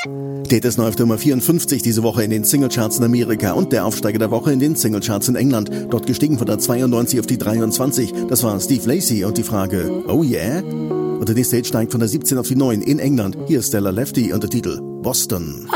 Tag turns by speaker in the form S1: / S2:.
S1: Ted ist neu auf Nummer 54 diese Woche in den Singlecharts in Amerika und der Aufsteiger der Woche in den Singlecharts in England. Dort gestiegen von der 92 auf die 23. Das war Steve Lacy und die Frage, oh yeah? Und der nächste Hit steigt von der 17 auf die 9 in England. Hier ist Stella Lefty und der Titel Boston.